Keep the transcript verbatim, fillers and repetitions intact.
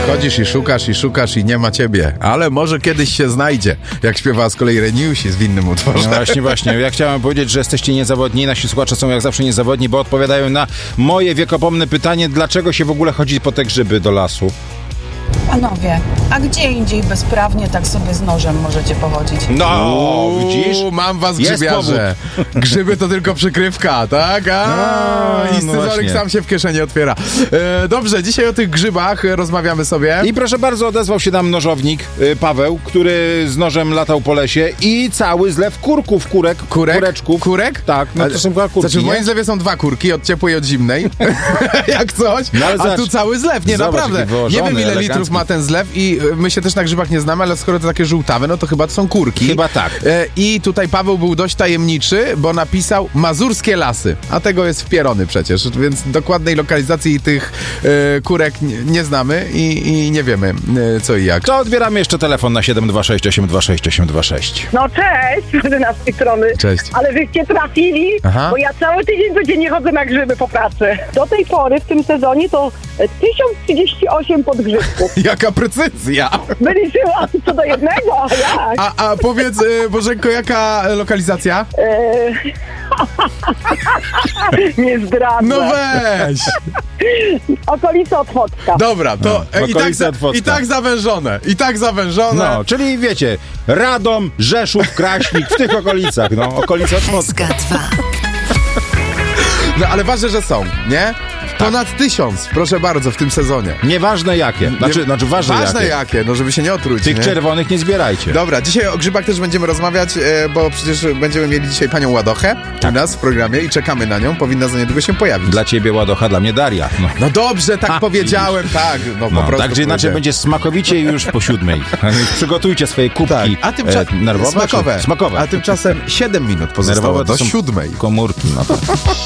Chodzisz i szukasz i szukasz i nie ma ciebie, ale może kiedyś się znajdzie, jak śpiewała z kolei Reniusi w innym utworze. No właśnie, właśnie. Ja chciałem powiedzieć, że jesteście niezawodni, nasi słuchacze są jak zawsze niezawodni, bo odpowiadają na moje wiekopomne pytanie, dlaczego się w ogóle chodzi po te grzyby do lasu. Panowie, a gdzie indziej bezprawnie tak sobie z nożem możecie pochodzić? No, Uuu, widzisz? mam was, Jest grzybiarze. Grzyby to tylko przykrywka, tak? A, No, i no scyzoryk właśnie. sam się w kieszeni otwiera. E, dobrze, dzisiaj o tych grzybach rozmawiamy sobie. I proszę bardzo, odezwał się nam nożownik y, Paweł, który z nożem latał po lesie i cały zlew kurków, kurek, Kurek? kureczków. Kurek? Tak, no to są chyba kurki, Znaczy w nie? moim zlewie są dwa kurki, od ciepłej i od zimnej. Jak coś. No, ale a zobacz. tu cały zlew. Nie, Zobacz, naprawdę. jaki Nie wyłożony, wiem ile elegancki. litrów ma ten zlew i e, my się też na grzybach nie znamy, ale skoro to takie żółtawe, no to chyba to są kurki. Chyba tak. E, I tutaj Paweł był dość tajemniczy, bo napisał Mazurskie Lasy. A tego jest wpierony przecież, więc dokładnej lokalizacji tych e, kurek nie, nie znamy i, i nie wiemy e, co i jak. To odbieramy jeszcze telefon na siedem dwa sześć osiem dwa sześć osiem dwa sześć. No cześć, z tej strony. Cześć. Ale wyście trafili, Aha. bo ja cały tydzień codziennie chodzę na grzyby po pracy. Do tej pory w tym sezonie to e, tysiąc trzydzieści osiem podgrzybków. Jaka precyzja! Wyliczyłam co do jednego, a jak? A, a powiedz, e, Bożenko, jaka lokalizacja? E... Nie zdradzę. No weź! Okolica Otwocka. Dobra, to No, e, i, tak okolice za, Otwocka. i tak zawężone, i tak zawężone. No, czyli wiecie, Radom, Rzeszów, Kraśnik, w tych okolicach, no, okolice Otwocka. S K dwa. No ale ważne, że są, nie? Ponad tysiąc, proszę bardzo, w tym sezonie. Nieważne jakie, znaczy, Nie- znaczy ważne, ważne jakie. jakie, no żeby się nie otruć. Tych nie? czerwonych nie zbierajcie. Dobra, dzisiaj o grzybach też będziemy rozmawiać, e, bo przecież będziemy mieli dzisiaj panią Ładochę u nas w programie i czekamy na nią, powinna za niedługo się pojawić. Dla ciebie Ładocha, dla mnie Daria. No. No dobrze, tak A, powiedziałem, tak, no, No, po prostu tak czy inaczej powiedziałem. będzie smakowicie już po siódmej. Przygotujcie swoje kubki Tak, a tymczasem e, nerwowe. smakowe. Czy? Smakowe. A tymczasem siedem minut pozostało Nerwowe to do są siódmej. komórki. No to.